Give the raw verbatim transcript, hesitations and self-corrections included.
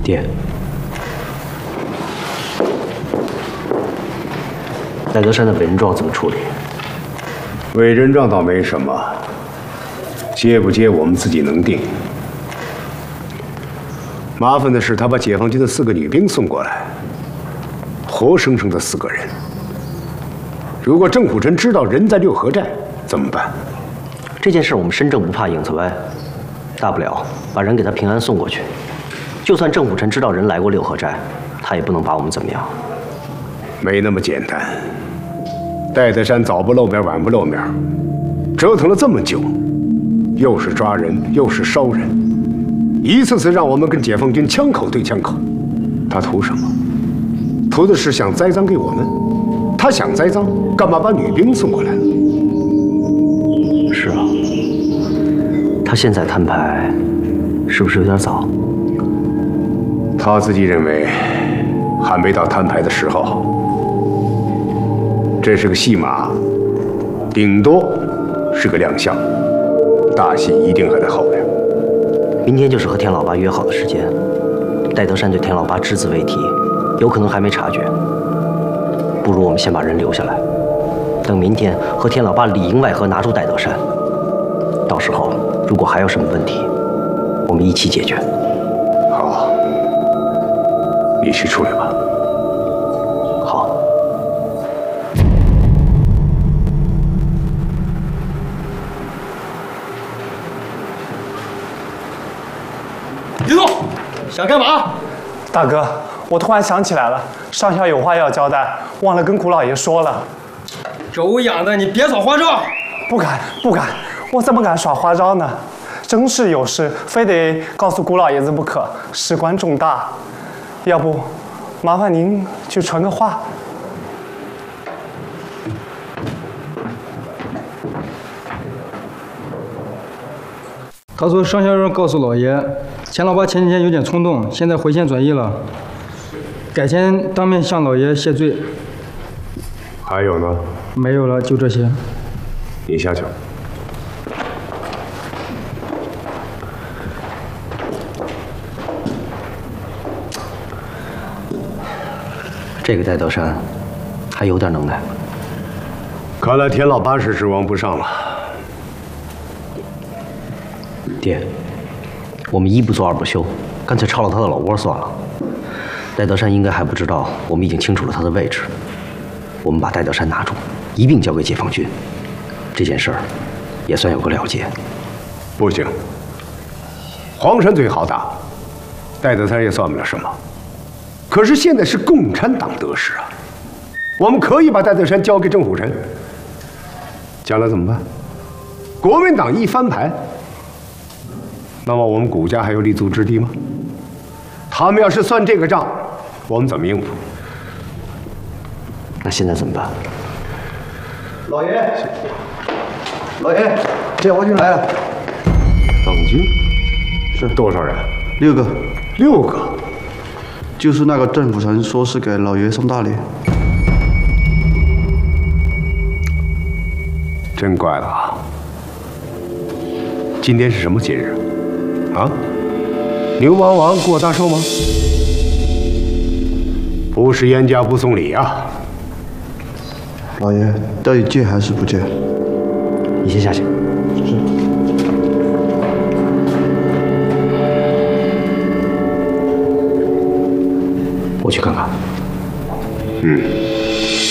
爹，戴德山的伪人状怎么处理？ 伪人状倒没什么，接不接我们自己能定。麻烦的是，他把解放军的四个女兵送过来，活生生的四个人。如果郑虎臣知道人在六合寨，怎么办？ 这件事我们身正不怕影子歪，大不了把人给他平安送过去。就算郑虎臣知道人来过六合寨，他也不能把我们怎么样。 没那么简单。戴德山早不露面，晚不露面，折腾了这么久，又是抓人，又是烧人，一次次让我们跟解放军枪口对枪口。他图什么？图的是想栽赃给我们。他想栽赃，干嘛把女兵送过来了？ 是啊，他现在摊牌，是不是有点早？ 他自己认为还没到摊牌的时候。这是个戏码，顶多是个亮相，大戏一定还在后边。 明天就是和田老八约好的时间，戴德山对田老八只字未提，有可能还没察觉。不如我们先把人留下来，等明天和田老八里应外合拿住戴德山。到时候如果还有什么问题，我们一起解决。 好，你去处理吧。 好。 李总，想干嘛？ 大哥，我突然想起来了，上校有话要交代，忘了跟古老爷说了。 狗养的，你别耍花招！ 不敢，不敢，我怎么敢耍花招呢？真是有事，非得告诉古老爷子不可，事关重大。要不，麻烦您去传个话。 他说上校让告诉老爷，钱老八前几天有点冲动，现在回线转意了，改天当面向老爷谢罪。 还有呢？ 没有了，就这些。 你下去。 这个戴德山还有点能耐。 看来田老八是指望不上了。 爹，我们一不做二不休，干脆抄了他的老窝算了。戴德山应该还不知道，我们已经清楚了他的位置。我们把戴德山拿住，一并交给解放军，这件事儿也算有个了结。 不行，黄山最好打，戴德山也算不了什么。可是现在是共产党得势啊，我们可以把戴德山交给郑虎臣，将来怎么办？国民党一翻盘，那么我们谷家还有立足之地吗？他们要是算这个账，我们怎么应付？ 那现在怎么办？ 老爷，老爷，解放军来了。 党军是多少人？ 六个。 六个。 就是那个郑虎臣说是给老爷送大礼。 真怪了啊！今天是什么节日？啊？牛魔王过大寿吗？不是严家不送礼啊！ 老爷，到底借还是不借？ 你先下去。 是。 我去看看。 嗯。